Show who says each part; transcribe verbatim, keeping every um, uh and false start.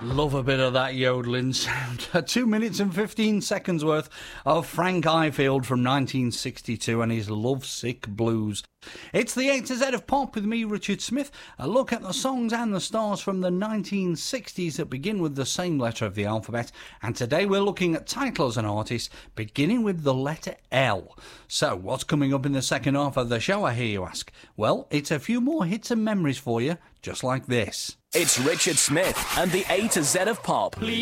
Speaker 1: Love a bit of that yodeling sound. Two minutes and fifteen seconds worth of Frank Ifield from nineteen sixty-two and his Lovesick Blues. It's the A to Z of Pop with me, Richard Smith. A look at the songs and the stars from the nineteen sixties that begin with the same letter of the alphabet. And today we're looking at titles and artists beginning with the letter L. So what's coming up in the second half of the show, I hear you ask? Well, it's a few more hits and memories for you, just like this.
Speaker 2: It's Richard Smith and the A to Z of Pop. Please.